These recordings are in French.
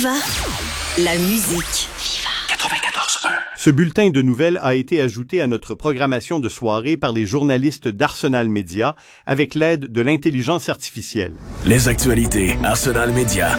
Viva la musique. Viva 94.1. Ce bulletin de nouvelles a été ajouté à notre programmation de soirée par les journalistes d'Arsenal Media avec l'aide de l'intelligence artificielle. Les actualités Arsenal Media.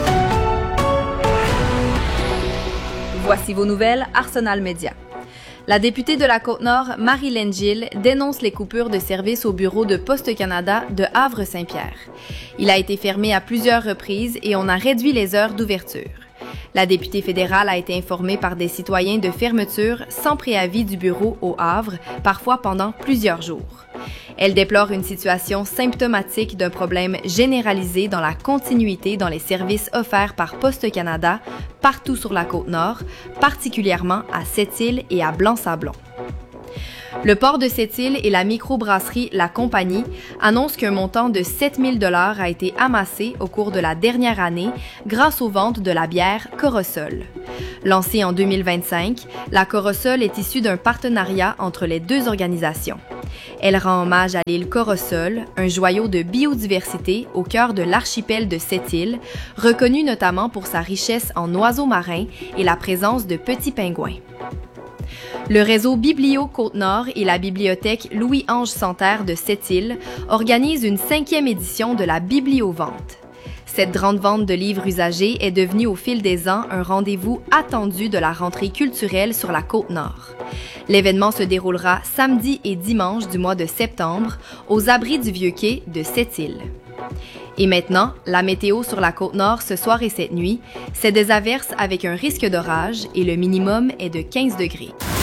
Voici vos nouvelles Arsenal Media. La députée de la Côte-Nord, Marie-Laine Gilles, dénonce les coupures de service au bureau de Poste Canada de Havre-Saint-Pierre. Il a été fermé à plusieurs reprises et on a réduit les heures d'ouverture. La députée fédérale a été informée par des citoyens de fermeture sans préavis du bureau au Havre, parfois pendant plusieurs jours. Elle déplore une situation symptomatique d'un problème généralisé dans la continuité dans les services offerts par Poste Canada partout sur la Côte-Nord, particulièrement à Sept-Îles et à Blanc-Sablon. Le port de Sept-Îles et la microbrasserie La Compagnie annoncent qu'un montant de 7 000 $ a été amassé au cours de la dernière année grâce aux ventes de la bière Corosol. Lancée en 2025, la Corosol est issue d'un partenariat entre les deux organisations. Elle rend hommage à l'île Corosol, un joyau de biodiversité au cœur de l'archipel de Sept-Îles, reconnu notamment pour sa richesse en oiseaux marins et la présence de petits pingouins. Le réseau Biblio Côte-Nord et la bibliothèque Louis-Ange Santerre de Sept-Îles organisent une 5e édition de la Bibliovente. Cette grande vente de livres usagés est devenue au fil des ans un rendez-vous attendu de la rentrée culturelle sur la Côte-Nord. L'événement se déroulera samedi et dimanche du mois de septembre aux abris du Vieux-Quai de Sept-Îles. Et maintenant, la météo sur la Côte-Nord ce soir et cette nuit, c'est des averses avec un risque d'orage et le minimum est de 15 degrés.